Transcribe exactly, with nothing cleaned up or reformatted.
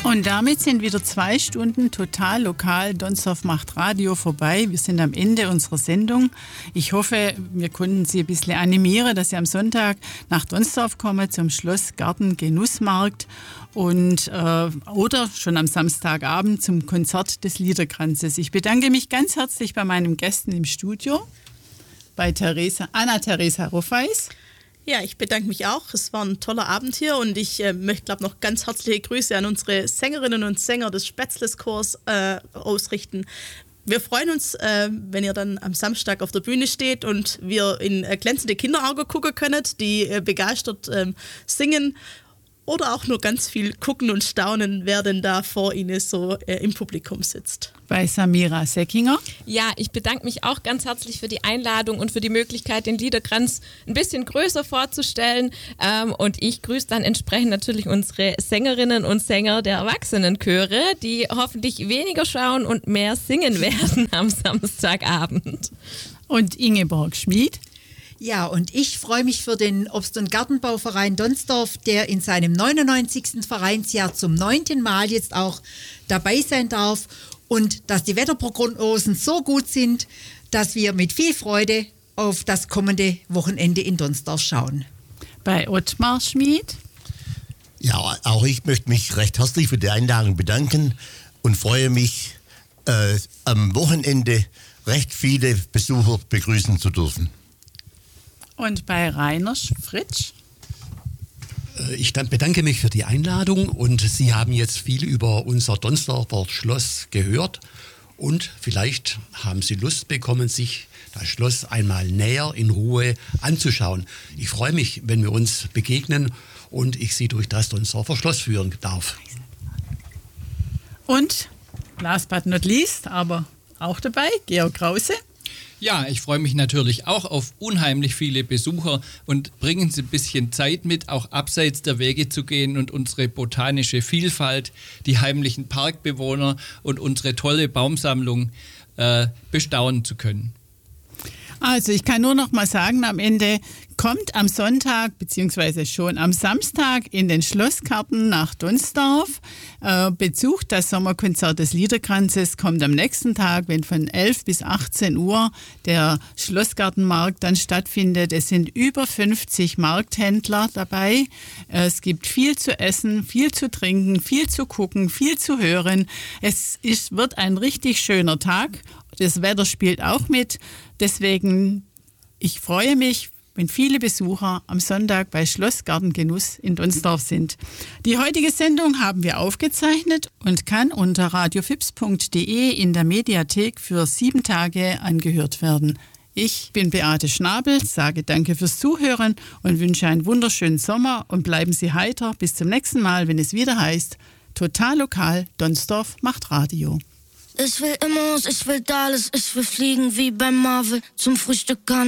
Und damit sind wieder zwei Stunden total lokal Donsdorf macht Radio vorbei. Wir sind am Ende unserer Sendung. Ich hoffe, wir konnten Sie ein bisschen animieren, dass Sie am Sonntag nach Donsdorf kommen zum Schloss Garten Genussmarkt und äh, oder schon am Samstagabend zum Konzert des Liederkranzes. Ich bedanke mich ganz herzlich bei meinen Gästen im Studio, bei Theresa, Anna-Theresa Roffeis. Ja, ich bedanke mich auch. Es war ein toller Abend hier und ich äh, möchte, glaube noch ganz herzliche Grüße an unsere Sängerinnen und Sänger des Spätzles-Chors äh, ausrichten. Wir freuen uns, äh, wenn ihr dann am Samstag auf der Bühne steht und wir in äh, glänzende Kinderaugen gucken könnt, die äh, begeistert äh, singen oder auch nur ganz viel gucken und staunen, wer denn da vor Ihnen so äh, im Publikum sitzt. Bei Samira Seckinger. Ja, ich bedanke mich auch ganz herzlich für die Einladung und für die Möglichkeit, den Liederkranz ein bisschen größer vorzustellen. Ähm, und ich grüße dann entsprechend natürlich unsere Sängerinnen und Sänger der Erwachsenenchöre, die hoffentlich weniger schauen und mehr singen werden am Samstagabend. Und Ingeborg Schmid. Ja, und ich freue mich für den Obst- und Gartenbauverein Donsdorf, der in seinem neunundneunzigsten Vereinsjahr zum neunten Mal jetzt auch dabei sein darf und dass die Wetterprognosen so gut sind, dass wir mit viel Freude auf das kommende Wochenende in Donsdorf schauen. Bei Ottmar Schmid. Ja, auch ich möchte mich recht herzlich für die Einladung bedanken und freue mich, äh, am Wochenende recht viele Besucher begrüßen zu dürfen. Und bei Rainer Fritsch? Ich bedanke mich für die Einladung und Sie haben jetzt viel über unser Donsdorfer Schloss gehört und vielleicht haben Sie Lust bekommen, sich das Schloss einmal näher in Ruhe anzuschauen. Ich freue mich, wenn wir uns begegnen und ich Sie durch das Donsdorfer Schloss führen darf. Und last but not least, aber auch dabei, Georg Krause. Ja, ich freue mich natürlich auch auf unheimlich viele Besucher und bringen Sie ein bisschen Zeit mit, auch abseits der Wege zu gehen und unsere botanische Vielfalt, die heimlichen Parkbewohner und unsere tolle Baumsammlung äh, bestaunen zu können. Also ich kann nur noch mal sagen, am Ende kommt am Sonntag bzw. schon am Samstag in den Schlossgarten nach Donsdorf, äh, besucht das Sommerkonzert des Liederkranzes, kommt am nächsten Tag, wenn von elf bis achtzehn Uhr der Schlossgartenmarkt dann stattfindet. Es sind über fünfzig Markthändler dabei. Es gibt viel zu essen, viel zu trinken, viel zu gucken, viel zu hören. Es ist, wird ein richtig schöner Tag. Das Wetter spielt auch mit. Deswegen, ich freue mich, wenn viele Besucher am Sonntag bei Schloss Garten Genuss in Donsdorf sind. Die heutige Sendung haben wir aufgezeichnet und kann unter radiofips punkt de in der Mediathek für sieben Tage angehört werden. Ich bin Beate Schnabel, sage danke fürs Zuhören und wünsche einen wunderschönen Sommer und bleiben Sie heiter. Bis zum nächsten Mal, wenn es wieder heißt, Total Lokal, Donsdorf macht Radio. Ich will Immos, ich will Dallas, ich will fliegen wie bei Marvel zum Frühstück.